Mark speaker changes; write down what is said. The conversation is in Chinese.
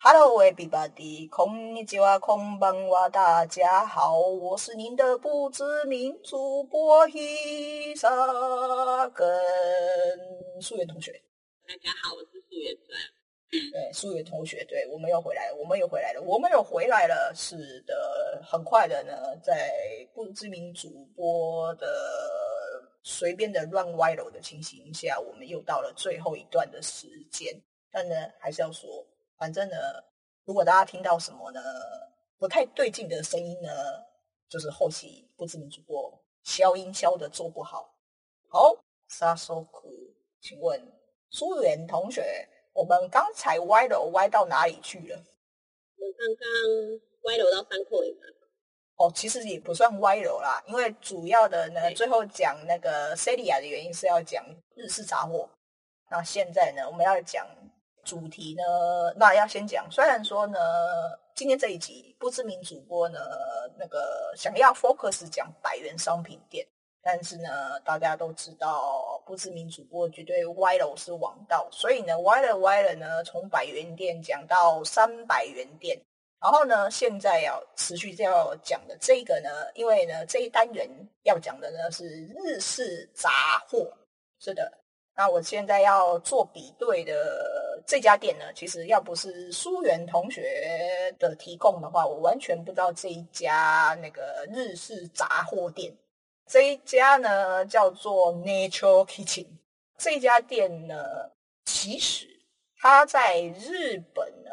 Speaker 1: Hello everybody，空尼基哇空邦哇，大家好，我是您的不知名主播 Hisa 跟素媛同学。
Speaker 2: 大家好，我是素媛专。
Speaker 1: 对，素媛同学，对，我们又回来了，是的，很快的呢，在不知名主播的随便的乱歪楼的情形下，我们又到了最后一段的时间。但呢，还是要说，反正呢，如果大家听到什么呢不太对劲的声音呢，就是后期不知名主播消音消的做不好。好，沙收苦，请问苏媛同学，我们刚才歪楼歪到哪里去了？
Speaker 2: 我刚刚歪楼到3口尾巴。
Speaker 1: 其实也不算歪楼啦，因为主要的呢，最后讲那个 Celia 的原因是要讲日式杂货。那现在呢，我们要讲主题呢，那要先讲，虽然说呢，今天这一集不知名主播呢，那个想要 focus 讲百元商品店，但是呢，大家都知道不知名主播绝对歪楼是王道，所以呢，歪了呢，从100元店讲到300元店。然后呢，现在要持续要讲的这个呢，因为呢这一单元要讲的呢是日式杂货，是的。那我现在要做比对的这家店呢，其实要不是苏媛同学的提供的话，我完全不知道这一家那个日式杂货店。这一家呢叫做 Nature Kitchen， 这家店呢其实它在日本呢